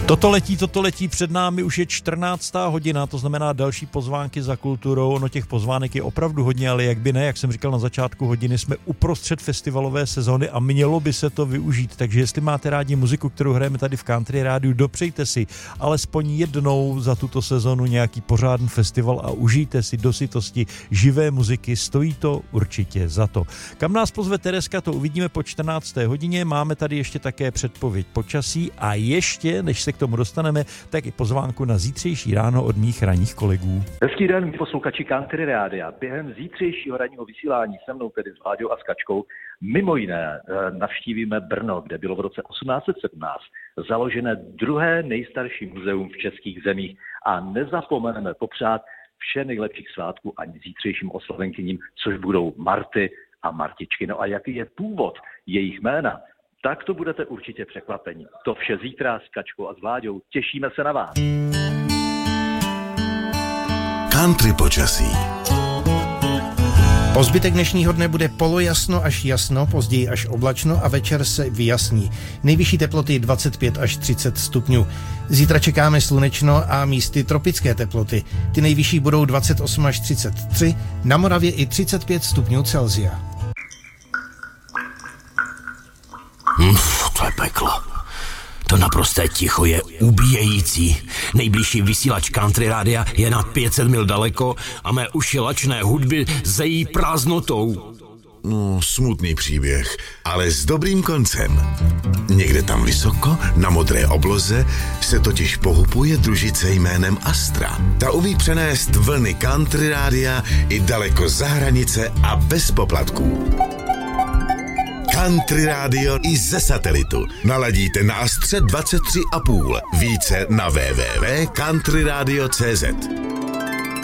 Toto letí, před námi už je 14. hodina, to znamená další pozvánky za kulturou. Ono těch pozvánek je opravdu hodně, ale jak by ne, jak jsem říkal na začátku hodiny, jsme uprostřed festivalové sezóny a mělo by se to využít, takže jestli máte rádi muziku, kterou hrajeme tady v Country Rádiu, dopřejte si alespoň jednou za tuto sezonu nějaký pořádný festival a užijte si do sytosti živé muziky, stojí to určitě za to. Kam nás pozve Tereska, to uvidíme po 14. hodině, máme tady ještě také předpověď počasí a ještě, než se k tomu dostaneme, tak i pozvánku na zítřejší ráno od mých ranních kolegů. Hezký den, posluchači Country Rádia. Během zítřejšího ranního vysílání se mnou, tedy s Vláďou a s Kačkou, mimo jiné navštívíme Brno, kde bylo v roce 1817 založené druhé nejstarší muzeum v českých zemích a nezapomeneme popřát vše nejlepších svátků ani zítřejším oslavenkyním, což budou Marty a Martičky. No a jaký je původ jejich jména? Tak to budete určitě překvapeni. To vše zítra s Kačkou a s Vláďou. Těšíme se na vás. Country počasí. Po zbytek dnešního dne bude polojasno až jasno, později až oblačno a večer se vyjasní. Nejvyšší teploty 25 až 30 stupňů. Zítra čekáme slunečno a místy tropické teploty. Ty nejvyšší budou 28 až 33, na Moravě i 35 stupňů Celsia. To je peklo. To naprosté ticho je ubíjející. Nejbližší vysílač Country Rádia je na 500 mil daleko a mé uši lačné hudby zejí prázdnotou. No, smutný příběh, ale s dobrým koncem. Někde tam vysoko, na modré obloze, se totiž pohupuje družice jménem Astra. Ta umí přenést vlny Country Rádia i daleko za hranice a bez poplatků. Country Rádio i ze satelitu. Naladíte na Astře 23,5. Více na www.countryradio.cz.